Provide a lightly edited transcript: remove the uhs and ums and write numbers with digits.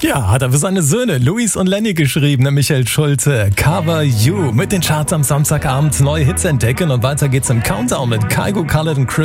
Ja, hat er für seine Söhne Luis und Lenny geschrieben, der Michael Schulte. Cover You mit den Charts am Samstagabend, neue Hits entdecken und weiter geht's im Countdown mit Kygo, Khaled und Chris.